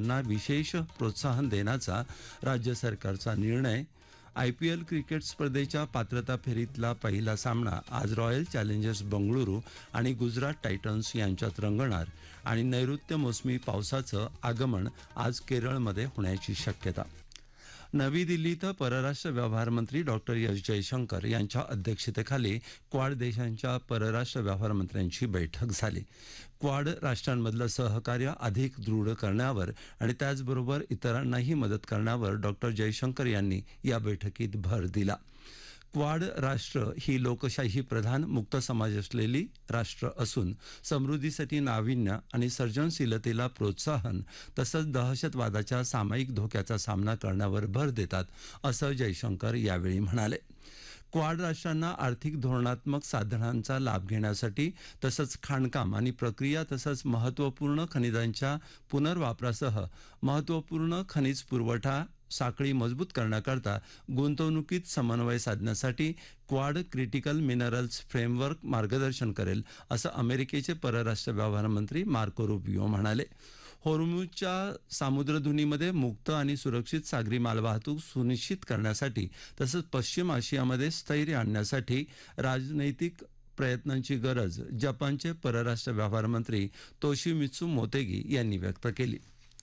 खेळाडूंना विशेष प्रोत्साहन देण्याचा राज्य सरकारचा निर्णय. IPL क्रिकेट स्पर्धेच्या पात्रता फेरीतला पहिला सामना आज रॉयल चॅलेंजर्स बंगळुरू आणि गुजरात टायटन्स यांच्यात रंगणार आणि नैऋत्य मोसमी पावसाचं आगमन आज केरळमध्ये होण्याची शक्यता. नवी दिल्ली इथं परराष्ट्र व्यवहार मंत्री डॉक्टर एस जयशंकर यांच्या अध्यक्षतेखाली क्वाड देशांच्या परराष्ट्र व्यवहार मंत्र्यांची बैठक झाली. क्वाड राष्ट्रांमधलं सहकार्य अधिक दृढ करण्यावर आणि त्याचबरोबर इतरांनाही मदत करण्यावर डॉक्टर जयशंकर यांनी या बैठकीत भर दिला. क्वाड राष्ट्र ही लोकशाही प्रधान मुक्त समाज असलेली राष्ट्र असून समृद्धीसाठी नाविन्य आणि सर्जनशीलतेला प्रोत्साहन तसंच दहशतवादाच्या सामायिक धोक्याचा सामना करण्यावर भर देतात असं जयशंकर यावेळी म्हणाले. क्वाड राष्ट्रांना आर्थिक धोरणात्मक साधनांचा लाभ घेण्यासाठी तसंच खाणकाम आणि प्रक्रिया तसंच महत्त्वपूर्ण खनिजांच्या पुनर्वापरासह महत्त्वपूर्ण खनिज पुरवठा साखळी मजबूत करण्याकरता गुंतवणुकीत समन्वय साधण्यासाठी क्वाड क्रिटिकल मिनरल्स फ्रेमवर्क मार्गदर्शन करेल असं अमेरिकेचे परराष्ट्र व्यवहार मंत्री मार्को रुबियो म्हणाले. होर्मुझच्या सामुद्रधुनीमध्ये मुक्त आणि सुरक्षित सागरी मालवाहतूक सुनिश्चित करण्यासाठी तसंच पश्चिम आशियामध्ये स्थैर्य आणण्यासाठी राजनैतिक प्रयत्नांची गरज जपानचे परराष्ट्र व्यवहार मंत्री तोशिमित्सू मोतेगी यांनी व्यक्त केली.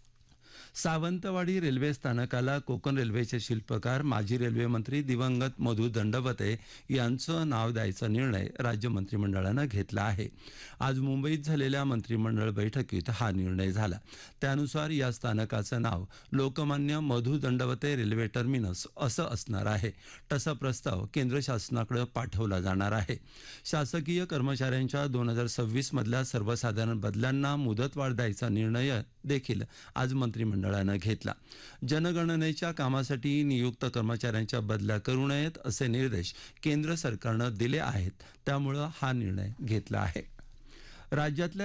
सावंतवाडी रेल्वे स्थानकाला कोकण रेल्वेचे शिल्पकार माजी रेल्वे मंत्री दिवंगत मधु दंडवते यांचं नाव द्यायचा निर्णय राज्य मंत्रिमंडळानं घेतला आहे. आज मुंबईत झालेल्या मंत्रिमंडळ बैठकीत हा निर्णय झाला. त्यानुसार या स्थानकाचं नाव लोकमान्य मधु दंडवते रेल्वे टर्मिनस असं असणार आहे. तसा प्रस्ताव केंद्र शासनाकडे पाठवला जाणार आहे. शासकीय कर्मचाऱ्यांच्या 2026 मधल्या सर्वसाधारण बदल्यांना मुदतवाढ द्यायचा निर्णय देखील आज मंत्रिमंडळानं घेतला. जनगणनेच्या कामासाठी नियुक्त कर्मचाऱ्यांच्या बदल्या करू नयेत असे निर्देश केंद्र सरकारनं दिले आहेत. त्यामुळं हा निर्णय घेतला आहे. राज्यातल्या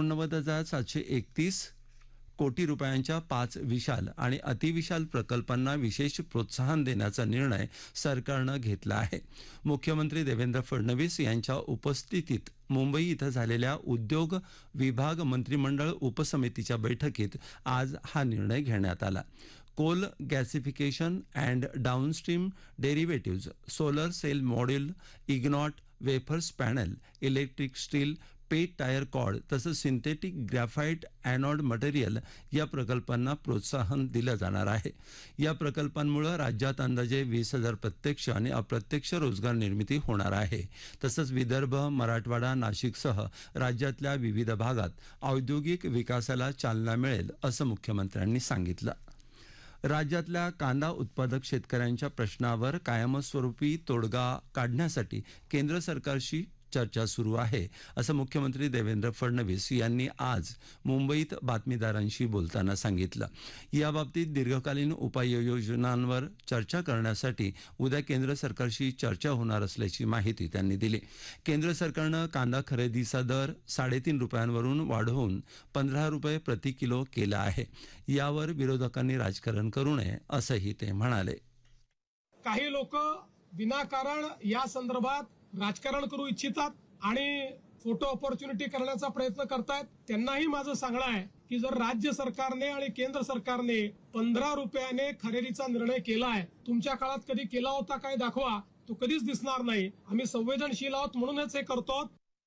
89,731 कोटी रुपयांच्या 5 विशाल आणि अतिविशाल प्रकल्पांना विशेष प्रोत्साहन देण्याचा निर्णय सरकारनं घेतला आहे. मुख्यमंत्री देवेंद्र फडणवीस यांच्या उपस्थितीत मुंबई इथं झालेल्या उद्योग विभाग मंत्रिमंडळ उपसमितीच्या बैठकीत आज हा निर्णय घेण्यात आला. Coal gasification and downstream derivatives, solar sale module, इग्नॉट, wafers panel, electric steel, pet tyre cord तसंच सिंथेटिक ग्रॅफाइट ॲनोड मटेरियल या प्रकल्पांना प्रोत्साहन दिलं जाणार आहे. या प्रकल्पांमुळे राज्यात अंदाजे 20,000 प्रत्यक्ष आणि अप्रत्यक्ष रोजगार निर्मिती होणार आहे. तसंच विदर्भ, मराठवाडा, नाशिकसह राज्यातल्या विविध भागात औद्योगिक विकासाला चालना मिळेल असं मुख्यमंत्र्यांनी सांगितलं. राज्यातल्या कांदा उत्पादक शेतकऱ्यांच्या प्रश्नावर कायमस्वरूपी तोडगा काढण्यासाठी केंद्र सरकारशी चर्चा सुरू आहे असं मुख्यमंत्री देवेंद्र फडणवीस यांनी आज मुंबईत बातमीदारांशी बोलताना सांगितलं. याबाबतीत दीर्घकालीन उपाययोजनांवर चर्चा करण्यासाठी उद्या केंद्र सरकारशी चर्चा होणार असल्याची माहिती त्यांनी दिली. केंद्र सरकारनं कांदा खरेदीचा दर 3.5 रुपयांवरून वाढवून 15 रुपये प्रति किलो केला आहे. यावर विरोधकांनी राजकारण करू नये असंही ते म्हणाले. काही लोक विनाकारण या संदर्भात राजकारण करू इच्छितात आणि फोटो ऑपॉर्च्युनिटी करण्याचा प्रयत्न करतायत. त्यांनाही माझं सांगणं आहे की जर राज्य सरकारने आणि केंद्र सरकारने 15 रुपयाने खरेदीचा निर्णय केला आहे, तुमच्या काळात कधी केला होता काय दाखवा, तो कधीच दिसणार नाही. आम्ही संवेदनशील आहोत म्हणूनच हे करतो.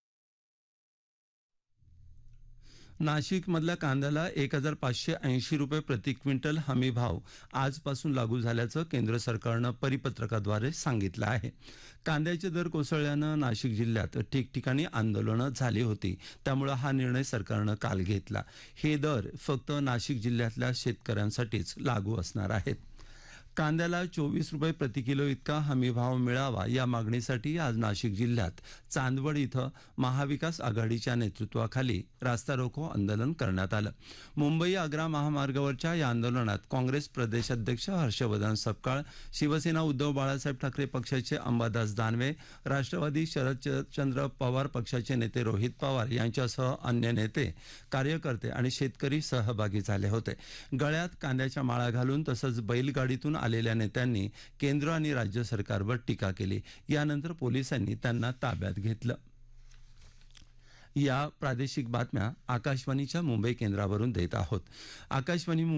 नाशिकमधल्या कांद्याला 1,580 रुपये प्रति क्विंटल हमी भाव आजपासून लागू झाल्याचं केंद्र सरकारनं परिपत्रकाद्वारे सांगितलं आहे. कांद्याचे दर कोसळल्यानं नाशिक जिल्ह्यात ठिकठिकाणी आंदोलनं झाली होती. त्यामुळे हा निर्णय सरकारनं काल घेतला. हे दर फक्त नाशिक जिल्ह्यातल्या शेतकऱ्यांसाठीच लागू असणार आहेत. कांद्याला 24 रुपये प्रति किलो इतका हमी भाव मिळावा या मागणीसाठी आज नाशिक जिल्ह्यात चांदवड इथं महाविकास आघाडीच्या नेतृत्वाखाली रास्ता रोको आंदोलन करण्यात आलं. मुंबई आग्रा महामार्गावरच्या या आंदोलनात काँग्रेस प्रदेशाध्यक्ष हर्षवर्धन सपकाळ, शिवसेना उद्धव बाळासाहेब ठाकरे पक्षाचे अंबादास दानवे, राष्ट्रवादी शरदचंद्र पवार पक्षाचे नेते रोहित पवार यांच्यासह अन्य नेते, कार्यकर्ते आणि शेतकरी सहभागी झाले होते. गळ्यात कांद्याच्या माळा घालून तसंच बैलगाडीतून आलेल्या नेत्यांनी केंद्र आणि राज्य सरकारवर टीका केली. यानंतर पोलिसांनी त्यांना ताब्यात घेतलं. या प्रादेशिक बातम्या आकाशवाणीच्या मुंबई केंद्रावरून देत आहोत. आकाशवाणी